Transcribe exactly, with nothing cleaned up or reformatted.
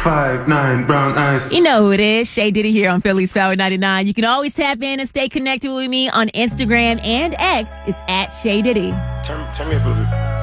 five nine, brown eyes. You know who it is. Shay Diddy here on Philly's Power ninety-nine. You can always tap in and stay connected with me on Instagram and X. It's at Shay Diddy. Turn, turn me up a little bit.